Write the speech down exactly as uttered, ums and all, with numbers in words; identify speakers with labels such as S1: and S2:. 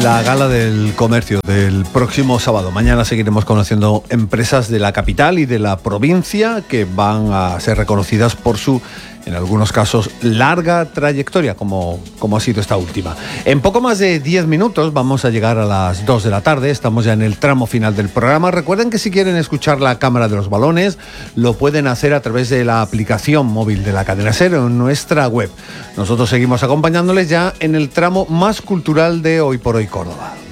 S1: la gala del comercio del próximo sábado. Mañana seguiremos conociendo empresas de la capital y de la provincia que van a ser reconocidas por su, en algunos casos, larga trayectoria, como, como ha sido esta última. En poco más de diez minutos vamos a llegar a las dos de la tarde. Estamos ya en el tramo final del programa. Recuerden que si quieren escuchar la Cámara de los Balones, lo pueden hacer a través de la aplicación móvil de la Cadena SER en nuestra web. Nosotros seguimos acompañándoles ya en el tramo más cultural de Hoy por Hoy Córdoba.